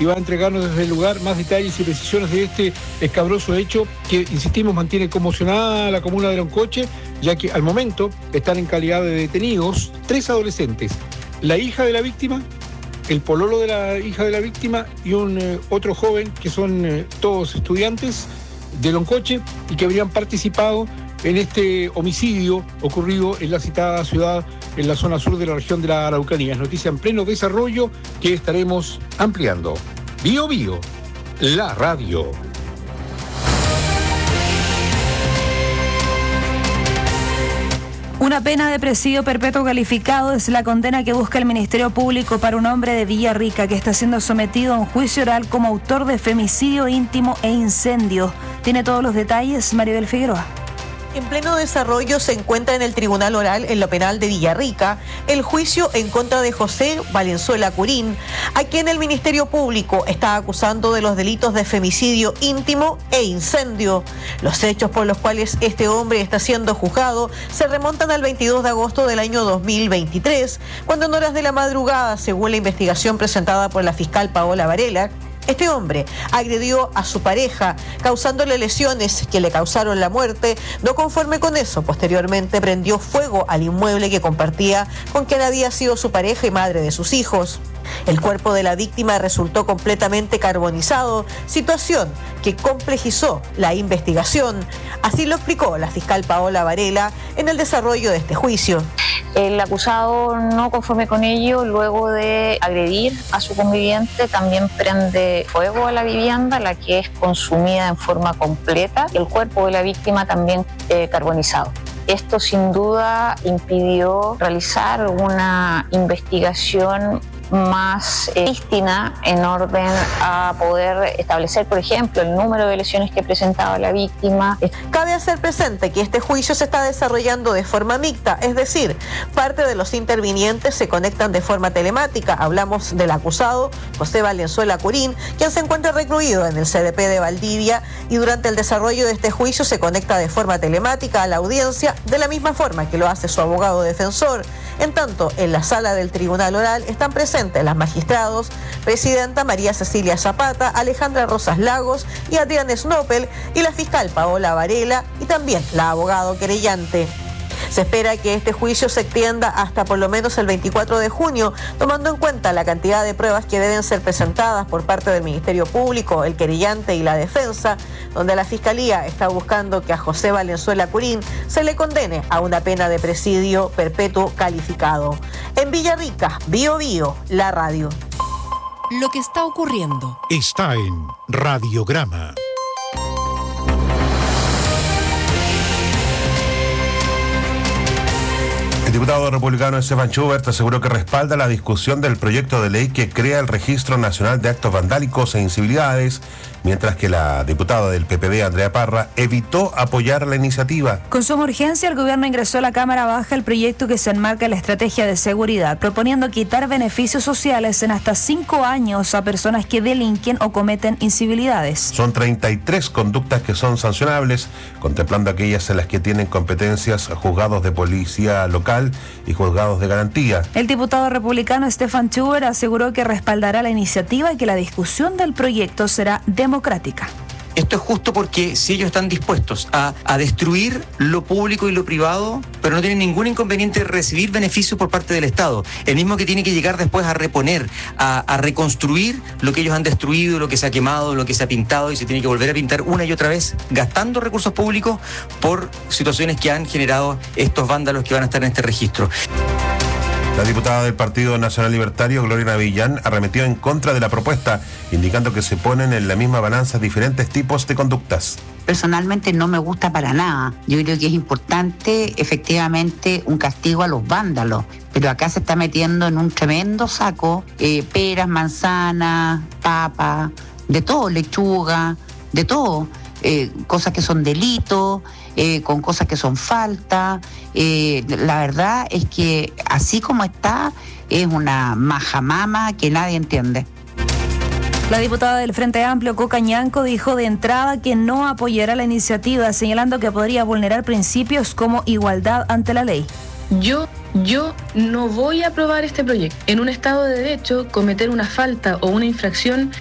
y va a entregarnos desde el lugar más detalles y precisiones de este escabroso hecho que, insistimos, mantiene conmocionada a la comuna de Loncoche, ya que al momento están en calidad de detenidos 3 adolescentes, la hija de la víctima, el pololo de la hija de la víctima y un otro joven que son todos estudiantes de Loncoche y que habrían participado en este homicidio ocurrido en la citada ciudad en la zona sur de la región de la Araucanía. Es noticia en pleno desarrollo que estaremos ampliando. Bio Bio, la radio. Una pena de presidio perpetuo calificado es la condena que busca el Ministerio Público para un hombre de Villarrica que está siendo sometido a un juicio oral como autor de femicidio íntimo e incendio. Tiene todos los detalles Maribel Figueroa. En pleno desarrollo se encuentra en el Tribunal Oral en lo penal de Villarrica el juicio en contra de José Valenzuela Curín, a quien el Ministerio Público está acusando de los delitos de femicidio íntimo e incendio. Los hechos por los cuales este hombre está siendo juzgado se remontan al 22 de agosto del año 2023, cuando en horas de la madrugada, según la investigación presentada por la fiscal Paola Varela, este hombre agredió a su pareja, causándole lesiones que le causaron la muerte. No conforme con eso, posteriormente prendió fuego al inmueble que compartía con quien había sido su pareja y madre de sus hijos. El cuerpo de la víctima resultó completamente carbonizado, situación que complejizó la investigación. Así lo explicó la fiscal Paola Varela en el desarrollo de este juicio. El acusado, no conforme con ello, luego de agredir a su conviviente, también prende fuego a la vivienda, la que es consumida en forma completa, y el cuerpo de la víctima también carbonizado. Esto sin duda impidió realizar una investigación más prístina en orden a poder establecer, por ejemplo, el número de lesiones que presentaba la víctima. Cabe hacer presente que este juicio se está desarrollando de forma mixta, es decir, parte de los intervinientes se conectan de forma telemática. Hablamos del acusado, José Valenzuela Curín, quien se encuentra recluido en el CDP de Valdivia, y durante el desarrollo de este juicio se conecta de forma telemática a la audiencia, de la misma forma que lo hace su abogado defensor. En tanto, en la sala del Tribunal Oral están presentes las magistrados, presidenta María Cecilia Zapata, Alejandra Rosas Lagos y Adrián Snopel, y la fiscal Paola Varela y también la abogado querellante. Se espera que este juicio se extienda hasta por lo menos el 24 de junio, tomando en cuenta la cantidad de pruebas que deben ser presentadas por parte del Ministerio Público, el querellante y la defensa, donde la Fiscalía está buscando que a José Valenzuela Curín se le condene a una pena de presidio perpetuo calificado. En Villarrica, Bio Bio, la radio. Lo que está ocurriendo está en Radiograma. El diputado republicano Stefan Schubert aseguró que respalda la discusión del proyecto de ley que crea el Registro Nacional de Actos Vandálicos e Incivilidades, mientras que la diputada del PPD, Andrea Parra, evitó apoyar la iniciativa. Con suma urgencia, el gobierno ingresó a la Cámara Baja el proyecto que se enmarca en la estrategia de seguridad, proponiendo quitar beneficios sociales en hasta 5 años a personas que delinquen o cometen incivilidades. Son 33 conductas que son sancionables, contemplando aquellas en las que tienen competencias juzgados de policía local y juzgados de garantía. El diputado republicano Stefan Schubert aseguró que respaldará la iniciativa y que la discusión del proyecto será democrática. Esto es justo porque si ellos están dispuestos a destruir lo público y lo privado, pero no tienen ningún inconveniente de recibir beneficios por parte del Estado, el mismo que tiene que llegar después a reponer, a reconstruir lo que ellos han destruido, lo que se ha quemado, lo que se ha pintado, y se tiene que volver a pintar una y otra vez, gastando recursos públicos por situaciones que han generado estos vándalos que van a estar en este registro. La diputada del Partido Nacional Libertario, Gloria Navillán, arremetió en contra de la propuesta, indicando que se ponen en la misma balanza diferentes tipos de conductas. Personalmente no me gusta para nada. Yo creo que es importante, efectivamente, un castigo a los vándalos, pero acá se está metiendo en un tremendo saco peras, manzanas, papas, de todo, lechuga, de todo. Cosas que son delitos, con cosas que son faltas. La verdad es que así como está, es una majamama que nadie entiende. La diputada del Frente Amplio, Coca Ñanco, dijo de entrada que no apoyará la iniciativa, señalando que podría vulnerar principios como igualdad ante la ley. Yo no voy a aprobar este proyecto. En un Estado de Derecho, cometer una falta o una infracción